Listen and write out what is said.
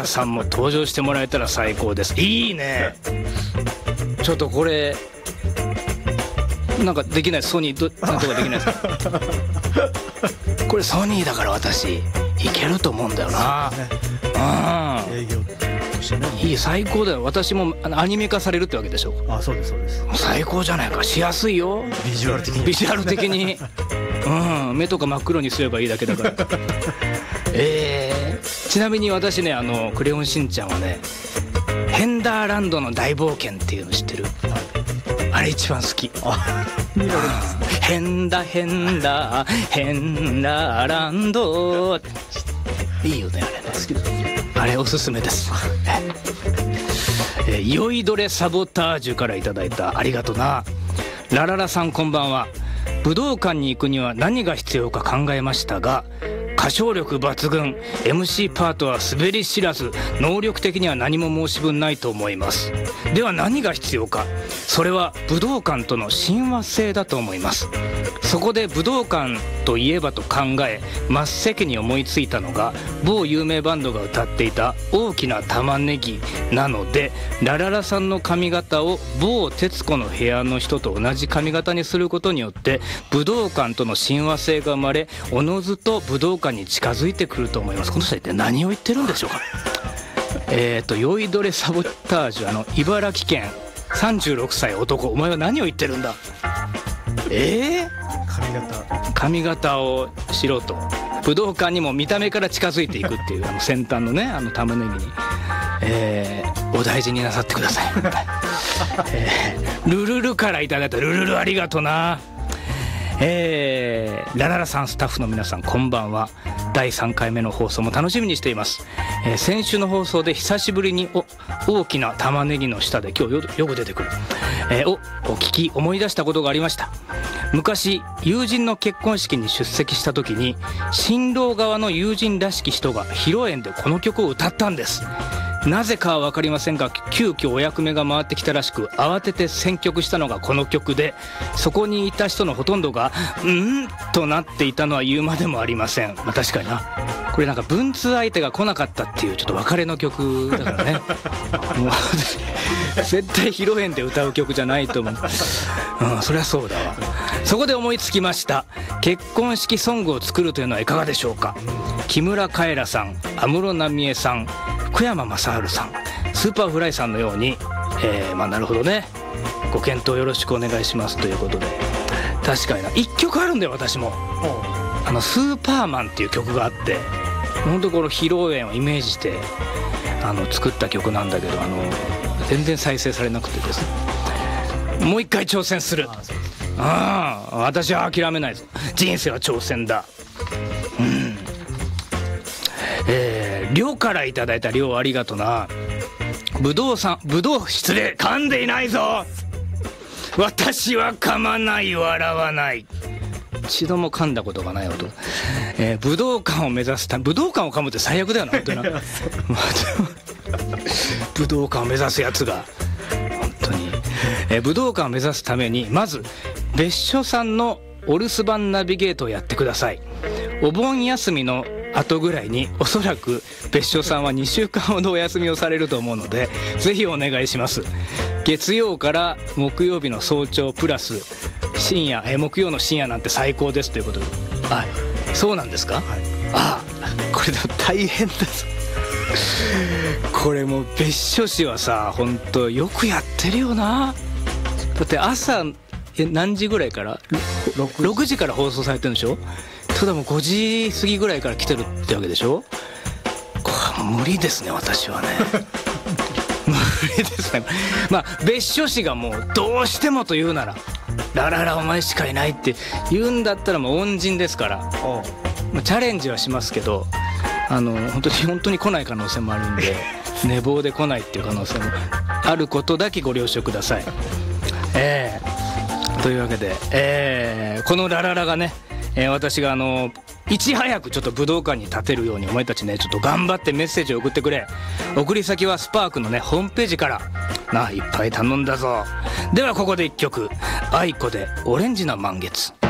ラさんも登場してもらえたら最高です。いいね。ちょっとこれなんかできない、ソニーなんとかできないですかこれソニーだから私いけると思うんだよな。営業いい、最高だよ。私もアニメ化されるってわけでしょ。 あ、そうですそうです。 最高じゃないか。しやすいよ、 ビジュアル的に。 ビジュアル的に目とか真っ黒にすればいいだけだからちなみに私ね、クレヨンしんちゃんはね、ヘンダーランドの大冒険っていうの知ってる？あれ一番好き。ヘンダヘンダヘンダーランド、いいよねあれね。好きだ。あれおすすめです酔いどれサボタージュからいただいた。ありがとな。ラララさんこんばんは。武道館に行くには何が必要か考えましたが、歌唱力抜群、 MC パートは滑り知らず、能力的には何も申し分ないと思います。では何が必要か。それは武道館との親和性だと思います。そこで武道館といえばと考え、真っ先に思いついたのが某有名バンドが歌っていた大きな玉ねぎなので、ラララさんの髪型を某徹子の部屋の人と同じ髪型にすることによって武道館との親和性が生まれ、おのずと武道館に近づいてくると思います。この人一体何を言ってるんでしょうか酔いどれサボタージュ、茨城県36歳男、お前は何を言ってるんだ。髪型をしろと。武道館にも見た目から近づいていくっていう先端のね、玉ねぎに、お大事になさってくださいルルルからいただいた。ルルルありがとな。ラララさん、スタッフの皆さんこんばんは。第3回目の放送も楽しみにしています。先週の放送で久しぶりに大きな玉ねぎの下で、今日よく出てくる、お聞き思い出したことがありました。昔友人の結婚式に出席した時に、新郎側の友人らしき人が披露宴でこの曲を歌ったんです。なぜかは分かりませんが、急遽お役目が回ってきたらしく、慌てて選曲したのがこの曲で、そこにいた人のほとんどがとなっていたのは言うまでもありません。確かにな。これなんか文通相手が来なかったっていうちょっと別れの曲だからねもう絶対披露宴で歌う曲じゃないと思う。そりゃそうだわ。そこで思いつきました。結婚式ソングを作るというのはいかがでしょうか。木村カエラさん、安室奈美恵さん、福山雅治さん、スーパーフライさんのように、なるほどね、ご検討よろしくお願いしますということで。確かにな、1曲あるんだよ私も。スーパーマンっていう曲があって、本当この披露宴をイメージして作った曲なんだけど、全然再生されなくてですね、もう一回挑戦する。私は諦めないぞ。人生は挑戦だ。りょうからいただいた。りょうありがとな。失礼、噛んでいないぞ。私は噛まない、笑わない。一度も噛んだことがない音。武道館を目指すため、武道館を噛むって最悪だよな本当にな武道館を目指すやつが本当に、武道館を目指すためにまず別所さんのお留守番ナビゲートをやってください。お盆休みの後ぐらいにおそらく別所さんは2週間ほどお休みをされると思うので、ぜひお願いします。月曜から木曜日の早朝プラス深夜、木曜の深夜なんて最高ですということで。そうなんですか。これでも大変だぞこれもう別所氏はさ、本当よくやってるよな。だって朝何時ぐらいから 6時から放送されてるんでしょ。ただもう5時過ぎぐらいから来てるってわけでしょ。これ無理ですね私はね無理ですね。別所氏がもうどうしてもと言うなら、ラララお前しかいないって言うんだったらもう恩人ですから、チャレンジはしますけど、本当に来ない可能性もあるんで寝坊で来ないっていう可能性もあることだけご了承ください。というわけで、このラララがね、私がいち早くちょっと武道館に立てるようにお前たちね、ちょっと頑張ってメッセージを送ってくれ。送り先はスパークのねホームページからな。いっぱい頼んだぞ。ではここで1曲、愛子でオレンジな満月。